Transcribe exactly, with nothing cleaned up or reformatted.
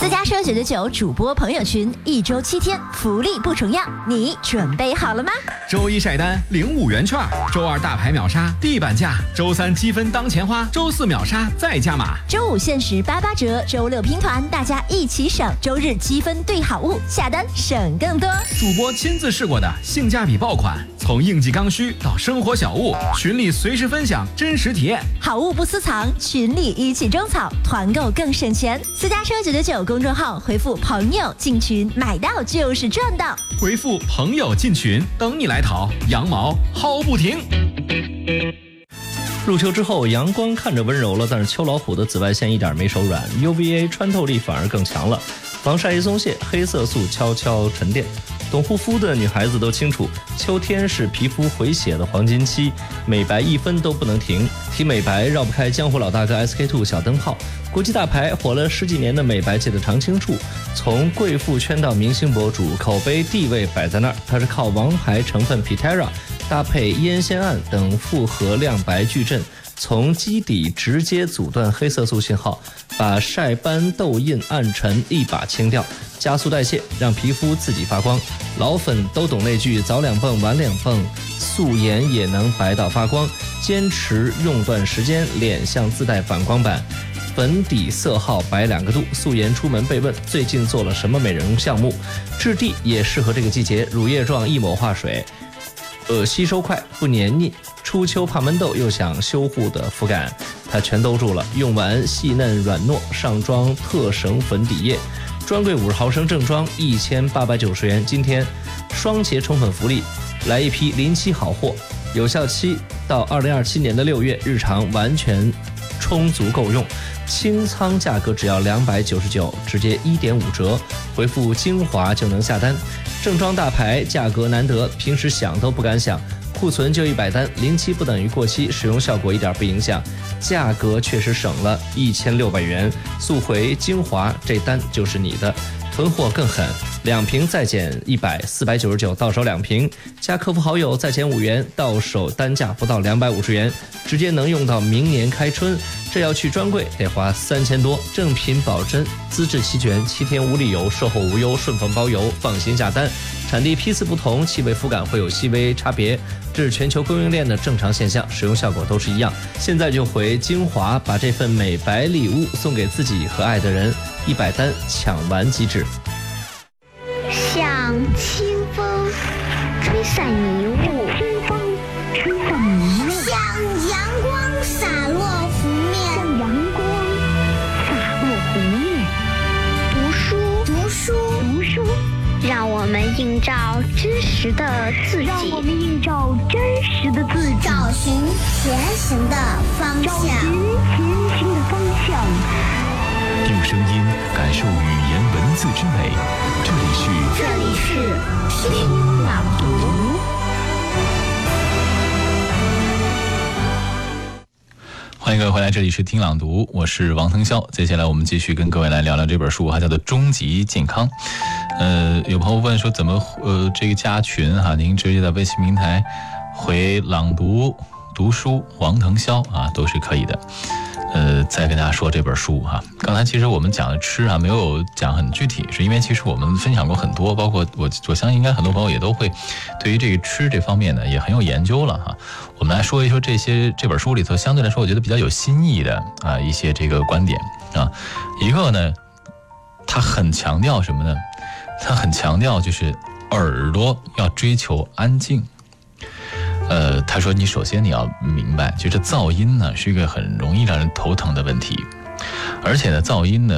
家车九九九主播朋友群，一周七天，福利不重样，你准备好了吗？ 周一晒单领五元券，周二大牌秒杀地板价，周三积分当钱花，周四秒杀再加码， 周五限时八八折，周六拼团，大家一起省，周日积分兑好物，下单省更多。 主播亲自试过的性价比爆款，从应季刚需到生活小物，群里随时分享真实体验， 好物不私藏，群里一起种草，团购更省钱。私家车九九九公众号回复朋友进群，买到就是赚到。 回复朋友进群，等你来淘，羊毛薅不停。 入秋之后，阳光看着温柔了，但是秋老虎的紫外线一点没手软 ，U V A 穿透力反而更强了，防晒一松懈，黑色素悄悄沉淀。懂护肤的女孩子都清楚，秋天是皮肤回血的黄金期，美白一分都不能停。提美白绕不开江湖老大哥 S K two 小灯泡，国际大牌火了十几年的美白界的常青树，从贵妇圈到明星博主，口碑地位摆在那儿。它是靠王牌成分 Pitera 搭配烟酰胺等复合亮白矩阵，从基底直接阻断黑色素信号，把晒斑痘印暗沉一把清掉，加速代谢，让皮肤自己发光。老粉都懂那句早两蹦晚两蹦，素颜也能白到发光。坚持用段时间，脸像自带反光板，粉底色号白两个度。素颜出门被问最近做了什么美容项目，质地也适合这个季节，乳液状一抹化水，呃，吸收快不黏腻，初秋怕闷痘又想修护的肤感，它全兜住了。用完细嫩软糯，上妆特省粉底液，专柜五十毫升正装一千八百九十元。今天双节宠粉福利，来一批临期好货，有效期到二零二七年的六月，日常完全充足够用。清仓价格只要两百九十九，直接一点五折，回复精华就能下单。正装大牌，价格难得，平时想都不敢想。库存就一百单，临期不等于过期，使用效果一点不影响，价格确实省了一千六百元。速回精华，这单就是你的。囤货更狠，两瓶再减一百，四百九十九，到手两瓶，加客服好友再减五元，到手单价不到两百五十元，直接能用到明年开春。这要去专柜得花三千多，正品保真，资质齐全，七天无理由，售后无忧，顺丰包邮，放心下单。产地批次不同，气味肤感会有细微差别，这是全球供应链的正常现象，使用效果都是一样。现在就回精华，把这份美白礼物送给自己和爱的人，一百单抢完即止。 像清风吹散迷雾，清风吹散迷雾，像阳光洒落湖面，像阳光洒落湖面。读书，读书，读书，让我们映照真实的自己，让我们映照真实的自己，找寻前行的方向，找寻前行的方向。 用声音感受语言文字之美，这里是这里是听朗读。 欢迎各位回来，这里是听朗读，我是王腾霄。接下来我们继续跟各位来聊聊这本书，它叫做《终极健康》。呃，有朋友问说怎么呃这个加群哈、啊？您直接在微信平台回朗读读书王腾霄啊，都是可以的。呃，再跟大家说这本书哈、啊，刚才其实我们讲的吃啊，没有讲很具体，是因为其实我们分享过很多，包括我我相信应该很多朋友也都会对于这个吃这方面呢也很有研究了哈。我们来说一说这些这本书里头相对来说我觉得比较有新意的啊一些这个观点啊。一个呢，他很强调什么呢？他很强调就是耳朵要追求安静。呃，他说你首先你要明白，就是噪音呢是一个很容易让人头疼的问题，而且呢噪音呢